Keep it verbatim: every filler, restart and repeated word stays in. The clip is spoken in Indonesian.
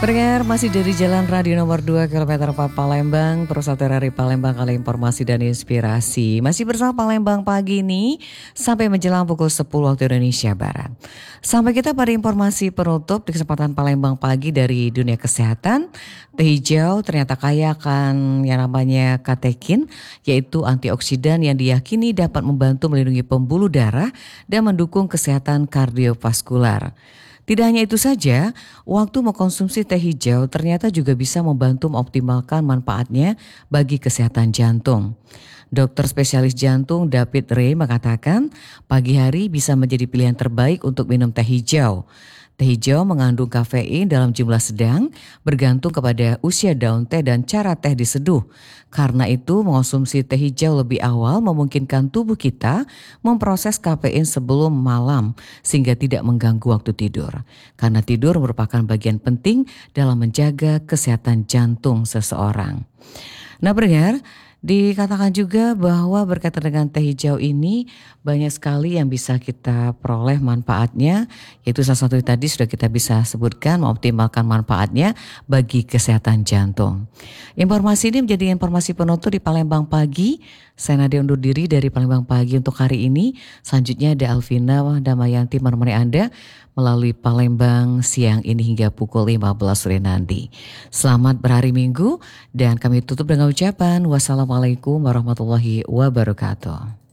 Pendengar masih dari Jalan Radio nomor dua kilometer empat Palembang, terus dari Palembang kali informasi dan inspirasi. Masih bersama Palembang pagi ini sampai menjelang pukul sepuluh waktu Indonesia Barat. Sampai kita pada informasi penutup di kesempatan Palembang pagi dari dunia kesehatan. Teh hijau ternyata kaya akan yang namanya katekin, yaitu antioksidan yang diyakini dapat membantu melindungi pembuluh darah dan mendukung kesehatan kardiovaskular. Tidak hanya itu saja, waktu mengkonsumsi teh hijau ternyata juga bisa membantu mengoptimalkan manfaatnya bagi kesehatan jantung. Dokter spesialis jantung David Ray mengatakan pagi hari bisa menjadi pilihan terbaik untuk minum teh hijau. Teh hijau mengandung kafein dalam jumlah sedang bergantung kepada usia daun teh dan cara teh diseduh. Karena itu mengonsumsi teh hijau lebih awal memungkinkan tubuh kita memproses kafein sebelum malam sehingga tidak mengganggu waktu tidur. Karena tidur merupakan bagian penting dalam menjaga kesehatan jantung seseorang. Nah pendengar, dikatakan juga bahwa berkaitan dengan teh hijau ini banyak sekali yang bisa kita peroleh manfaatnya, yaitu salah satu tadi sudah kita bisa sebutkan mengoptimalkan manfaatnya bagi kesehatan jantung. Informasi ini menjadi informasi penutup di Palembang Pagi. Saya Nadia undur diri dari Palembang Pagi untuk hari ini. Selanjutnya ada Alvina Damayanti menemani Anda melalui Palembang siang ini hingga pukul lima belas sore nanti. Selamat berhari Minggu dan kami tutup dengan ucapan wassalamualaikum warahmatullahi wabarakatuh.